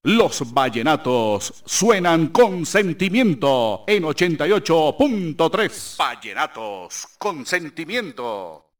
Los vallenatos suenan con sentimiento en 88.3. Vallenatos con sentimiento.